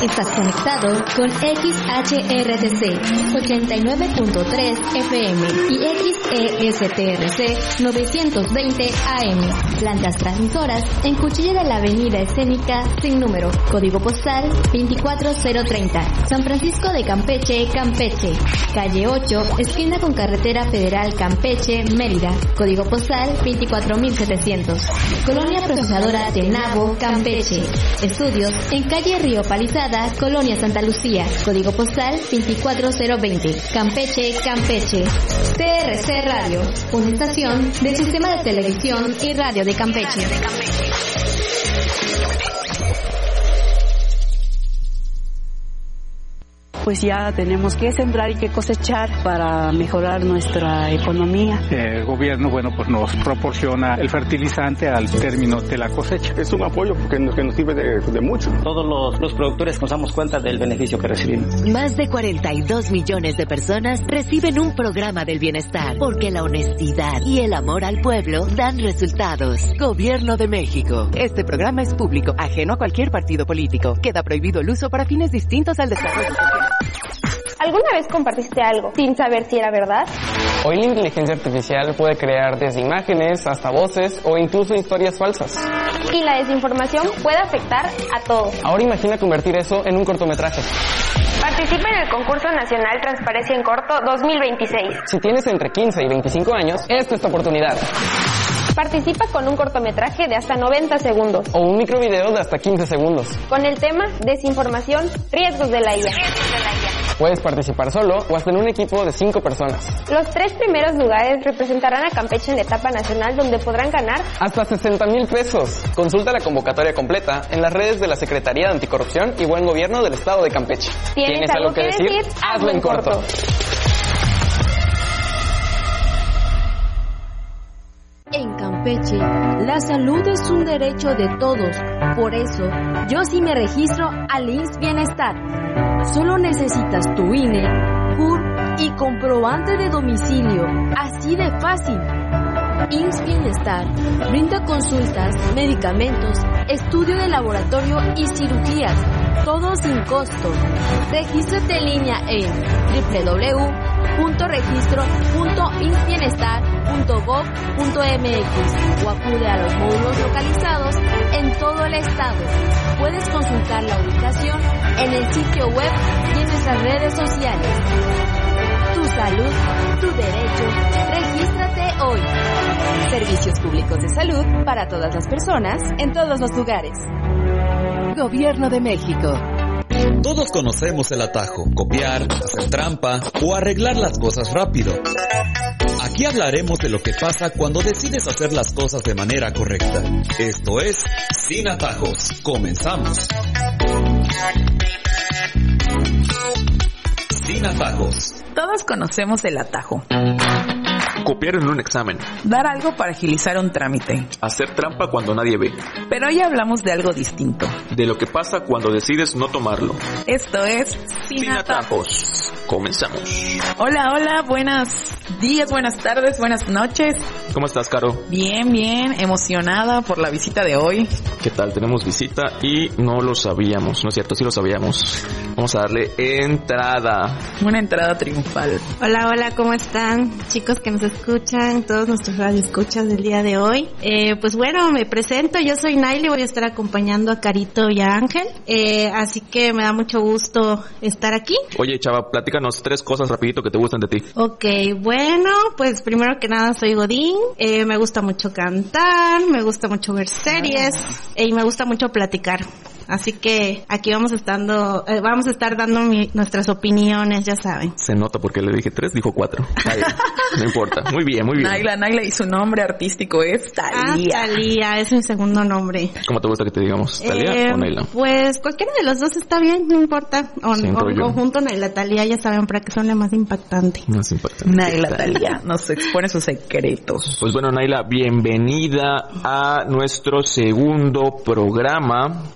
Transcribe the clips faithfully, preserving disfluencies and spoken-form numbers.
Estás conectado con X H R T C ochenta y nueve punto tres F M y X E S T R C novecientos veinte A M. Plantas transmisoras en Cuchilla de la Avenida Escénica sin número. Código postal veinticuatro cero treinta. San Francisco de Campeche, Campeche. Calle ocho, esquina con Carretera Federal Campeche, Mérida. Código postal veinticuatro mil setecientos. Colonia Procesadora Tenabo, Campeche. Estudios en calle Río Palizada, Colonia Santa Lucía. Código postal veinticuatro cero veinte. Campeche, Campeche. T R C Radio, una estación del Sistema de Televisión y Radio de Campeche. Pues ya tenemos que sembrar y que cosechar para mejorar nuestra economía. El gobierno, bueno, pues nos proporciona el fertilizante al término de la cosecha. Es un apoyo que nos, que nos sirve de, de mucho. Todos los, los productores nos damos cuenta del beneficio que recibimos. Más de cuarenta y dos millones de personas reciben un programa del bienestar, porque la honestidad y el amor al pueblo dan resultados. Gobierno de México. Este programa es público, ajeno a cualquier partido político. Queda prohibido el uso para fines distintos al desarrollo social. ¿Alguna vez compartiste algo sin saber si era verdad? Hoy la inteligencia artificial puede crear desde imágenes hasta voces o incluso historias falsas. Y la desinformación puede afectar a todos. Ahora imagina convertir eso en un cortometraje. Participa en el concurso nacional Transparencia en Corto dos mil veintiséis. Si tienes entre quince y veinticinco años, esta es tu oportunidad. Participa con un cortometraje de hasta noventa segundos. O un microvideo de hasta quince segundos. Con el tema Desinformación, riesgos de la I A. Puedes participar solo o hasta en un equipo de cinco personas. Los tres primeros lugares representarán a Campeche en la etapa nacional, donde podrán ganar hasta sesenta mil pesos. Consulta la convocatoria completa en las redes de la Secretaría de Anticorrupción y Buen Gobierno del Estado de Campeche. ¿Tienes, ¿Tienes algo, algo que decir? decir? Hazlo en corto. corto. En Campeche, la salud es un derecho de todos. Por eso, yo sí me registro al I M S S Bienestar. Solo necesitas tu I N E, C U R y comprobante de domicilio. Así de fácil. I M S S Bienestar brinda consultas, medicamentos, estudio de laboratorio y cirugías, todo sin costo. Regístrate en línea en doble u doble u doble u punto registro punto i m s s bienestar punto gov punto m x o acude a los módulos localizados en todo el estado. Puedes consultar la ubicación en el sitio web y en nuestras redes sociales. Tu salud, tu derecho. Regístrate hoy. Servicios públicos de salud para todas las personas, en todos los lugares. Gobierno de México. Todos conocemos el atajo: copiar, hacer trampa o arreglar las cosas rápido. Aquí hablaremos de lo que pasa cuando decides hacer las cosas de manera correcta. Esto es Sin Atajos. Comenzamos. Sin Atajos. Todos conocemos el atajo. Copiar en un examen. Dar algo para agilizar un trámite. Hacer trampa cuando nadie ve. Pero hoy hablamos de algo distinto. De lo que pasa cuando decides no tomarlo. Esto es Sin, Sin Atajos. Atajos. Comenzamos. Hola, hola, buenos días, buenas tardes, buenas noches. ¿Cómo estás, Caro? Bien, bien, emocionada por la visita de hoy. ¿Qué tal? Tenemos visita y no lo sabíamos, ¿no es cierto? Sí lo sabíamos. Vamos a darle entrada. Una entrada triunfal. Hola, hola, ¿cómo están? Chicos que nos escuchan, todos nuestros radioescuchas del día de hoy. Eh, pues bueno, me presento, yo soy Naily, voy a estar acompañando a Carito y a Ángel. Eh, así que me da mucho gusto estar aquí. Oye, chava, platícanos tres cosas rapidito que te gustan de ti. Ok, bueno, pues primero que nada soy godín, eh, me gusta mucho cantar, me gusta mucho ver series eh, y me gusta mucho platicar. Así que aquí vamos estando, eh, vamos a estar dando mi, nuestras opiniones, ya saben. Se nota porque le dije tres, dijo cuatro. No importa. Muy bien, muy bien. Naila, Naila, y su nombre artístico es Talía. Ah, Talía, es mi segundo nombre. ¿Cómo te gusta que te digamos? ¿Talía eh, o Naila? Pues cualquiera de los dos está bien, no importa. O, o en conjunto Naila, Talía, ya saben, para que suene más impactante. Más impactante. Naila, Talía, nos expone sus secretos. Pues bueno, Naila, bienvenida a nuestro segundo programa en este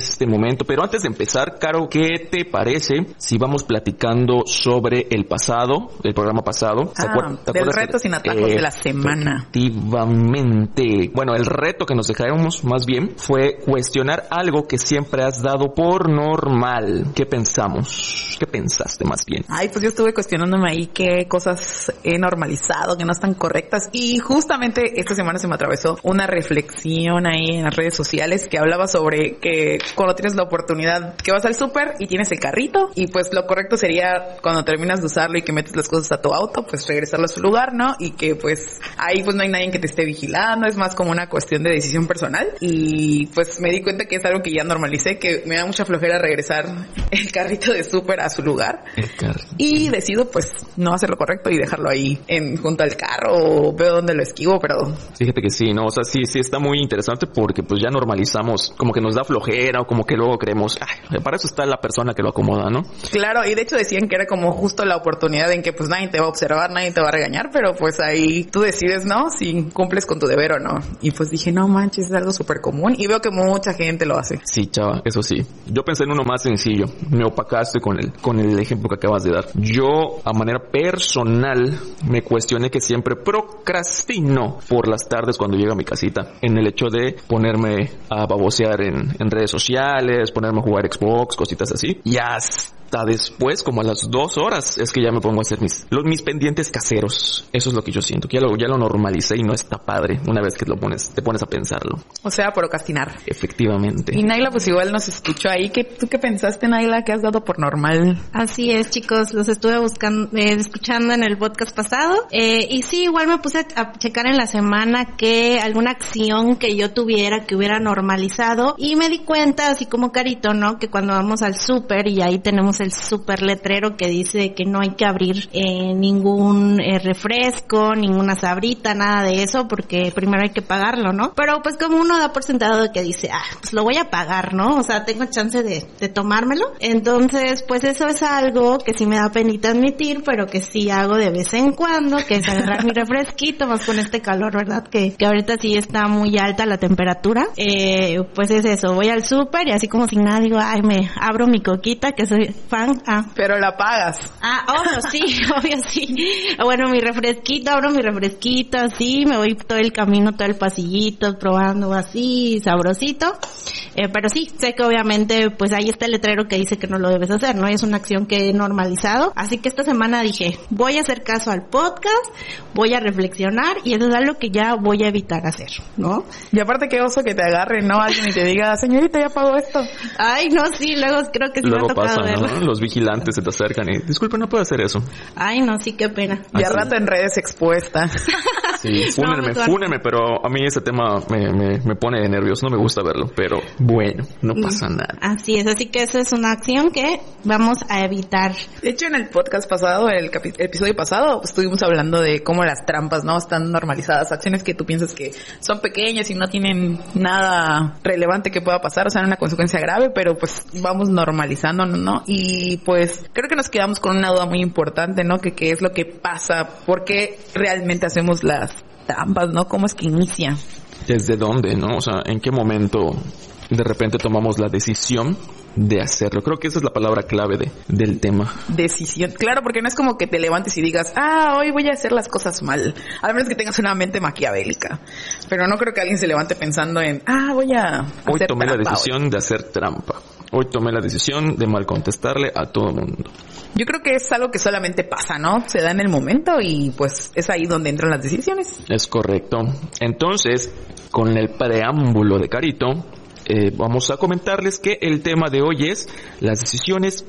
este momento. Pero antes de empezar, Caro, ¿qué te parece si vamos platicando sobre el pasado, el programa pasado? ¿Te ah, acuer- ¿te del reto sin atajos eh, de la semana. Efectivamente. Bueno, el reto que nos dejamos más bien fue cuestionar algo que siempre has dado por normal. ¿Qué pensamos? ¿Qué pensaste más bien? Ay, pues yo estuve cuestionándome ahí qué cosas he normalizado, que no están correctas. Y justamente esta semana se me atravesó una reflexión ahí en las redes sociales que hablaba sobre que cuando tienes la oportunidad que vas al súper y tienes el carrito, y pues lo correcto sería cuando terminas de usarlo y que metes las cosas a tu auto, pues regresarlo a su lugar, ¿no? Y que pues ahí pues no hay nadie que te esté vigilando, es más como una cuestión de decisión personal. Y pues me di cuenta que es algo que ya normalicé, que me da mucha flojera regresar el carrito de súper a su lugar. El carrito. Y decido pues no hacer lo correcto y dejarlo ahí en junto al carro, o veo dónde lo esquivo, pero... Fíjate que sí, ¿no? O sea, sí, sí está muy interesante porque pues ya normalizamos, como que nos da flojera o como que luego creemos, ay, para eso está la persona que lo acomoda, ¿no? Claro, y de hecho decían que era como justo la oportunidad en que pues nadie te va a observar, nadie te va a regañar, pero pues ahí tú decides, ¿no? Si cumples con tu deber o no. Y pues dije, no manches, es algo súper común y veo que mucha gente lo hace. Sí, chava, eso sí. Yo pensé en uno más sencillo. Me opacaste con el, con el ejemplo que acabas de dar. Yo, a manera personal, me cuestioné que siempre procrastino por las tardes cuando llego a mi casita, en el hecho de ponerme a babosear en, en redes sociales, ponerme a jugar Xbox, cositas así. Y hasta después, como a las dos horas, es que ya me pongo a hacer mis, los, mis pendientes caseros. Eso es lo que yo siento, que ya lo, ya lo normalicé y no está padre una vez que lo pones, te pones a pensarlo. O sea, procrastinar. Efectivamente. Y Naila pues igual nos escuchó ahí. ¿Qué, ¿Tú qué pensaste, Naila, que has dado por normal? Así es, chicos, los estuve buscando, eh, escuchando en el podcast pasado, eh, y sí, igual me puse a checar en la semana que alguna acción que yo tuviera que hubiera normalizado, y me di cuenta, así como Carito, ¿no? Que cuando vamos al súper y ahí tenemos el súper letrero que dice que no hay que abrir eh, ningún eh, refresco, ninguna sabrita, nada de eso, porque primero hay que pagarlo, ¿no? Pero pues como uno da por sentado de que dice, ah, pues lo voy a pagar, ¿no? O sea, tengo chance de, de tomármelo. Entonces, pues eso es algo que sí me da penita admitir, pero que sí hago de vez en cuando, que es agarrar mi refresquito, más con este calor, ¿verdad? Que, que ahorita sí está muy alta la temperatura. Eh, pues es eso, voy al súper y así como si nada digo, ay, me abro mi coquita, que soy fan. Ah. Pero la pagas. Ah, obvio, sí, obvio, sí. Bueno, mi refresquito, abro mi refresquito, así, me voy todo el camino, todo el pasillito, probando así, sabrosito. Eh, pero sí, sé que obviamente, pues ahí está el letrero que dice que no lo debes hacer, ¿no? Es una acción que he normalizado. Así que esta semana dije, voy a hacer caso al podcast, voy a reflexionar, y eso es algo que ya voy a evitar hacer, ¿no? Y aparte qué oso que te agarre, ¿no? Alguien y te diga, señorita, ya pagó esto. Ay, no, sí, luego creo que sí luego me ha tocado pasa, verlo. ¿no? Los vigilantes se te acercan y, disculpe, no puedo hacer eso. Ay, no, sí, qué pena. Y al rato en redes expuesta. Sí, fúnenme, no, fúnenme, pero a mí ese tema me, me, me pone nervioso, no me gusta verlo, pero bueno, no pasa nada. Así es, así que esa es una acción que vamos a evitar. De hecho, en el podcast pasado, el, capi- el episodio pasado, estuvimos hablando de cómo las trampas, ¿no? Están normalizadas, acciones que tú piensas que son pequeñas y no tienen nada relevante que pueda pasar, o sea, una consecuencia grave, pero pues vamos normalizando, ¿no? Y pues creo que nos quedamos con una duda muy importante, ¿no? Que qué es lo que pasa, por qué realmente hacemos las trampas, ¿no? ¿Cómo es que inicia? ¿Desde dónde, no? O sea, ¿en qué momento de repente tomamos la decisión de hacerlo? Creo que esa es la palabra clave de, del tema. Decisión. Claro, porque no es como que te levantes y digas, ah, hoy voy a hacer las cosas mal. A menos que tengas una mente maquiavélica. Pero no creo que alguien se levante pensando en, ah, voy a Hoy hacer tomé la trampa decisión hoy. de hacer trampa. Hoy tomé la decisión de mal contestarle a todo el mundo. Yo creo que es algo que solamente pasa, ¿no? Se da en el momento y pues es ahí donde entran las decisiones. Es correcto. Entonces, con el preámbulo de Carito, eh, vamos a comentarles que el tema de hoy es las decisiones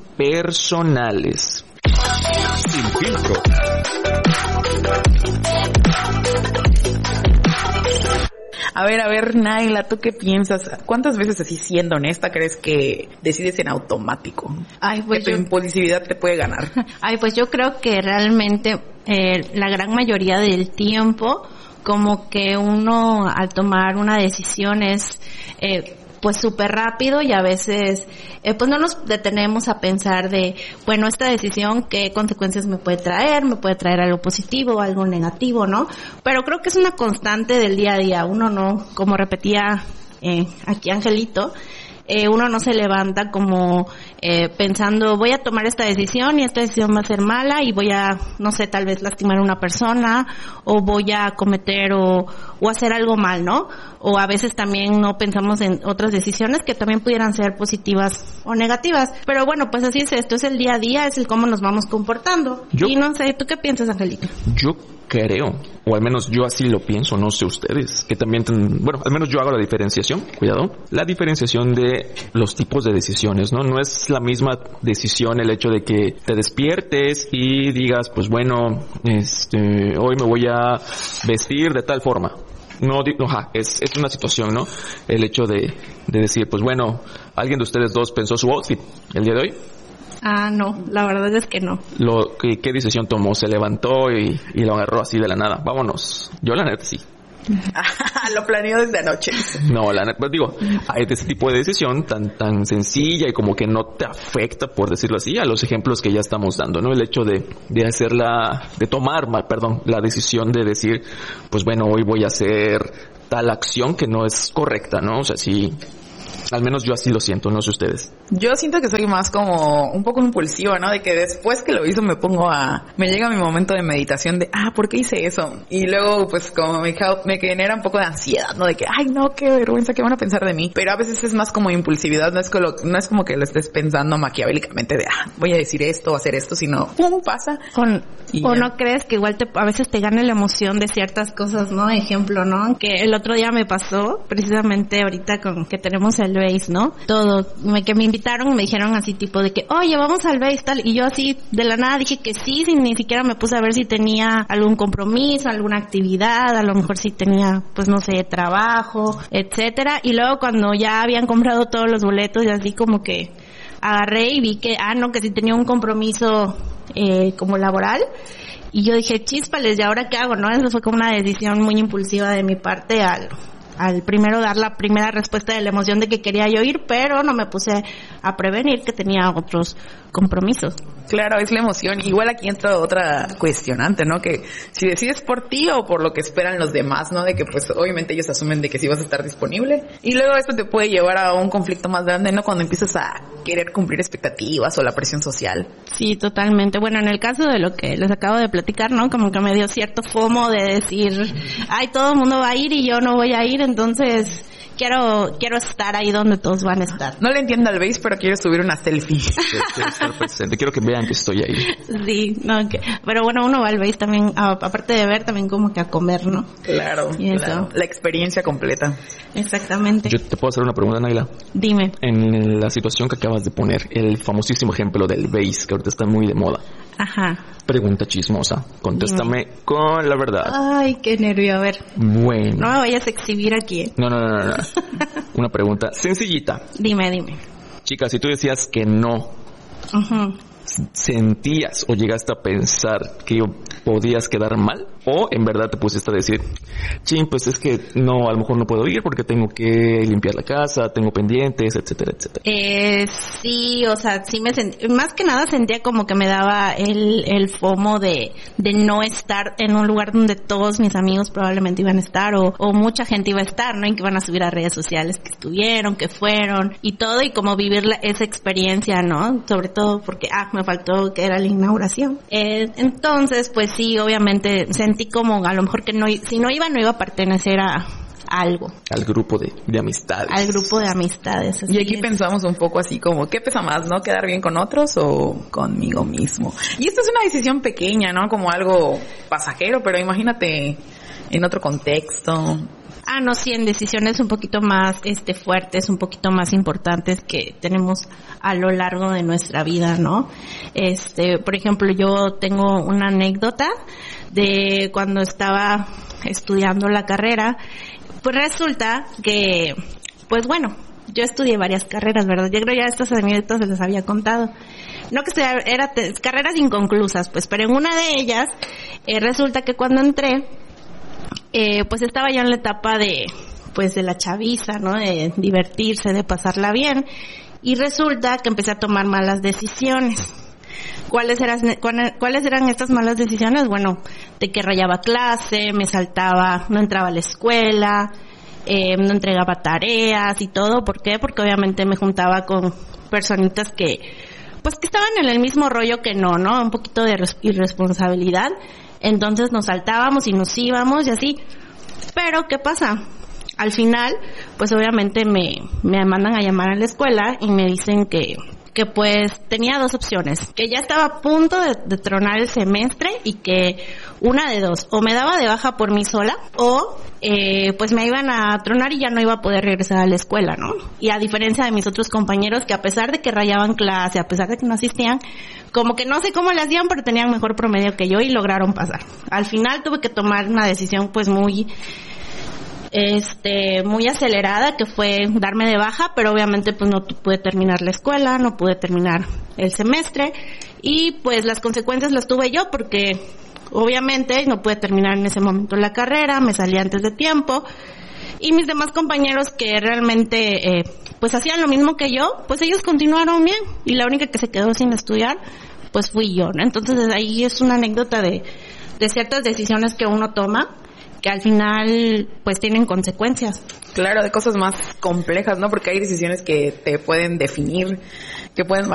personales. Sin filtro. A ver, a ver, Naila, ¿tú qué piensas? ¿Cuántas veces, así siendo honesta, crees que decides en automático? Ay, pues que tu yo... impulsividad te puede ganar. Ay, pues yo creo que realmente eh, la gran mayoría del tiempo, como que uno al tomar una decisión es... Eh, pues súper rápido, y a veces eh, pues no nos detenemos a pensar de, bueno, esta decisión qué consecuencias me puede traer, me puede traer algo positivo o algo negativo, ¿no? Pero creo que es una constante del día a día. Uno no, como repetía eh, aquí Angelito, eh, uno no se levanta como eh, pensando voy a tomar esta decisión y esta decisión va a ser mala y voy a, no sé, tal vez lastimar a una persona o voy a cometer o, o hacer algo mal, ¿no? O a veces también no pensamos en otras decisiones que también pudieran ser positivas o negativas. Pero bueno, pues así es esto, es el día a día, es el cómo nos vamos comportando. Yo, y no sé, ¿tú qué piensas, Angelita? Yo creo, o al menos yo así lo pienso, no sé ustedes, que también, ten, bueno, al menos yo hago la diferenciación, cuidado, la diferenciación de los tipos de decisiones, ¿no? No es la misma decisión el hecho de que te despiertes y digas, pues bueno, este, hoy me voy a vestir de tal forma. No, no ja, es, es una situación, ¿no? El hecho de, de decir, pues bueno, ¿alguien de ustedes dos pensó su outfit el día de hoy? Ah, no, la verdad es que no. Lo, ¿qué, qué decisión tomó? ¿Se levantó y, y lo agarró así de la nada? Vámonos. Yo la neta sí. Lo planeó desde anoche. No, la neta, digo, hay ese tipo de decisión tan tan sencilla y como que no te afecta, por decirlo así, a los ejemplos que ya estamos dando, ¿no? El hecho de, de hacer la, de tomar, perdón, la decisión de decir, pues bueno, hoy voy a hacer tal acción que no es correcta, ¿no? O sea, sí. Al menos yo así lo siento, no sé ustedes. Yo siento que soy más como un poco impulsiva, ¿no? De que después que lo hizo me pongo a... Me llega mi momento de meditación de, ah, ¿por qué hice eso? Y luego, pues, como me, me genera un poco de ansiedad, ¿no? De que, ay, no, qué vergüenza, ¿qué van a pensar de mí? Pero a veces es más como impulsividad, no es como, no es como que lo estés pensando maquiavélicamente de, ah, voy a decir esto o hacer esto, sino, pum, pasa. Con, o ya. No crees que igual te, a veces te gana la emoción de ciertas cosas, ¿no? Ejemplo, ¿no? Que el otro día me pasó, precisamente ahorita con que tenemos el base, ¿no? Todo, me, que me invitaron, me dijeron así tipo de que, oye, vamos al base tal, y yo así de la nada dije que sí, sin ni siquiera me puse a ver si tenía algún compromiso, alguna actividad, a lo mejor si tenía, pues no sé, trabajo, etcétera, y luego cuando ya habían comprado todos los boletos y así como que agarré y vi que, ah, no, que sí tenía un compromiso eh, como laboral, y yo dije, chíspales, ¿y ahora qué hago? ¿No? Eso fue como una decisión muy impulsiva de mi parte al al primero dar la primera respuesta de la emoción de que quería yo ir, pero no me puse a prevenir que tenía otros compromisos. Claro, es la emoción. Igual aquí entra otra cuestionante, ¿no? Que si decides por ti o por lo que esperan los demás, ¿no? De que pues obviamente ellos asumen de que sí vas a estar disponible. Y luego esto te puede llevar a un conflicto más grande, ¿no? Cuando empiezas a querer cumplir expectativas o la presión social. Sí, totalmente. Bueno, en el caso de lo que les acabo de platicar, ¿no? Como que me dio cierto FOMO de decir, ay, todo el mundo va a ir y yo no voy a ir, entonces quiero quiero estar ahí donde todos van a estar. No le entiendo al base, pero quiero subir una selfie. Quiero estar presente, quiero que vean que estoy ahí. Sí, no, que, pero bueno, uno va al base también, a, aparte de ver, también como que a comer, ¿no? Claro, y eso. Claro. La experiencia completa. Exactamente. Yo te puedo hacer una pregunta, Naila. Dime. En la situación que acabas de poner, el famosísimo ejemplo del base, que ahorita está muy de moda. Ajá. Pregunta chismosa. Contéstame Dime. Con la verdad. Ay, qué nervio. A ver. Bueno. No me vayas a exhibir aquí. ¿Eh? No, no, no, no, no. Una pregunta sencillita. Dime, dime. Chica, si tú decías que no, uh-huh. ¿sentías o llegaste a pensar que podías quedar mal? ¿O en verdad te pusiste a decir, chin, pues es que no, a lo mejor no puedo ir porque tengo que limpiar la casa, tengo pendientes, etcétera, etcétera? Eh, sí, o sea, sí me sentí, más que nada sentía como que me daba el, el FOMO de, de no estar en un lugar donde todos mis amigos probablemente iban a estar o, o mucha gente iba a estar, ¿no? Y que iban a subir a redes sociales que estuvieron, que fueron y todo, y como vivir la, esa experiencia, ¿no? Sobre todo porque, ah, me faltó que era la inauguración. Eh, entonces, pues sí, obviamente sentí como a lo mejor que no, si no iba, no iba a pertenecer a, a algo. Al grupo de, de amistades. Al grupo de amistades. Y aquí es. Pensamos un poco así como, ¿qué pesa más, no? ¿Quedar bien con otros o conmigo mismo? Y esto es una decisión pequeña, ¿no? Como algo pasajero, pero imagínate en otro contexto. Ah, no, sí, en decisiones un poquito más este fuertes, un poquito más importantes que tenemos a lo largo de nuestra vida, ¿no? Este, por ejemplo, yo tengo una anécdota de cuando estaba estudiando la carrera. Pues resulta que, pues bueno, yo estudié varias carreras, ¿verdad? Yo creo ya estas anécdotas se les había contado. No que sea, eran carreras inconclusas, pues, pero en una de ellas, eh, resulta que cuando entré, Eh, pues estaba ya en la etapa de, pues de la chaviza, ¿no? De divertirse, de pasarla bien. Y resulta que empecé a tomar malas decisiones. ¿Cuáles eran, cuáles eran estas malas decisiones? Bueno, de que rayaba clase, me saltaba, no entraba a la escuela, eh, no entregaba tareas y todo. ¿Por qué? Porque obviamente me juntaba con personitas que, pues que estaban en el mismo rollo que no, ¿no? Un poquito de res- irresponsabilidad. Entonces nos saltábamos y nos íbamos y así. Pero, ¿qué pasa? Al final, pues obviamente me, me mandan a llamar a la escuela y me dicen que, que pues tenía dos opciones, que ya estaba a punto de, de tronar el semestre y que una de dos, o me daba de baja por mí sola o eh, pues me iban a tronar y ya no iba a poder regresar a la escuela, ¿no? Y a diferencia de mis otros compañeros que a pesar de que rayaban clase, a pesar de que no asistían, como que no sé cómo le hacían, pero tenían mejor promedio que yo y lograron pasar. Al final tuve que tomar una decisión pues muy este muy acelerada, que fue darme de baja, pero obviamente pues no pude terminar la escuela, no pude terminar el semestre y pues las consecuencias las tuve yo porque obviamente no pude terminar en ese momento la carrera, me salí antes de tiempo y mis demás compañeros que realmente eh, pues hacían lo mismo que yo, pues ellos continuaron bien y la única que se quedó sin estudiar pues fui yo, ¿no? Entonces ahí es una anécdota de, de ciertas decisiones que uno toma que al final pues tienen consecuencias. Claro, de cosas más complejas, ¿no? Porque hay decisiones que te pueden definir, que pueden